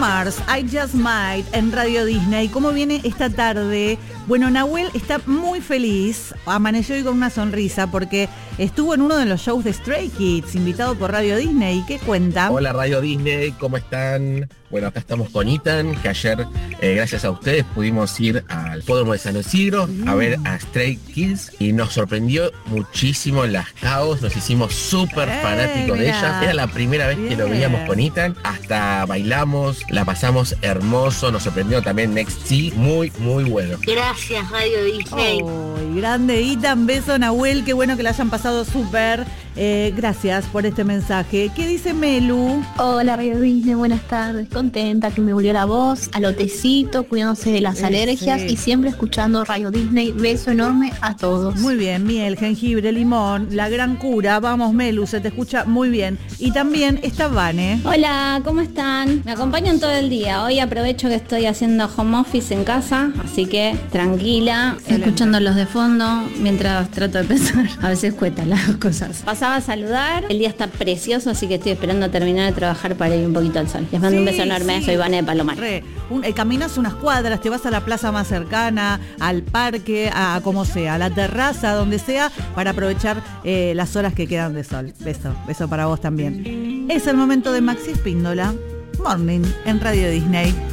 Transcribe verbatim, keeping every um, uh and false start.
Mars, I Just Might, en Radio Disney. ¿Cómo viene esta tarde? Bueno, Nahuel está muy feliz, amaneció hoy con una sonrisa porque estuvo en uno de los shows de Stray Kids, invitado por Radio Disney. ¿Qué cuenta? Hola Radio Disney, ¿cómo están? Bueno, acá estamos con Ethan, que ayer, eh, gracias a ustedes, pudimos ir al Hipódromo de San Isidro mm. a ver a Stray Kids y nos sorprendió muchísimo las caos, nos hicimos súper eh, fanáticos mira. de ellas. Era la primera vez Bien. que lo veíamos con Ethan, hasta bailamos, la pasamos hermoso, nos sorprendió también Next T, muy, muy bueno. Gracias Radio Disney. Oh, grande Ethan, beso Nahuel, qué bueno que la hayan pasado súper. Eh, gracias por este mensaje. ¿Qué dice Melu? Hola Radio Disney, buenas tardes. Contenta que me volvió la voz, al lotecito, cuidándose de las Ese. alergias y siempre escuchando Radio Disney. Beso enorme a todos. Muy bien, miel, jengibre, limón, la gran cura. Vamos Melu, se te escucha muy bien. Y también está Vane. Hola, ¿cómo están? Me acompañan todo el día. Hoy aprovecho que estoy haciendo home office en casa, así que tranquila, Excelente. escuchándolos de fondo mientras trato de pensar. A veces cuesta las cosas. Pasaba a saludar. El día está precioso, así que estoy esperando terminar de trabajar para ir un poquito al sol. Les mando sí, un beso enorme, sí. soy Vane de Palomar. Re, un, eh, caminas unas cuadras, te vas a la plaza más cercana, al parque, a, a como sea, a la terraza, donde sea, para aprovechar eh, las horas que quedan de sol. Beso, beso para vos también. Es el momento de Maxi Espíndola, Morning, en Radio Disney.